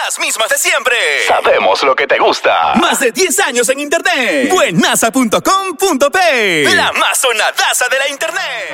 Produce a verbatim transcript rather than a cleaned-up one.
las mismas de siempre. Sabemos lo que te gusta. Más de diez años en internet. Buenaza punto com punto pe. La más sonadaza de la internet.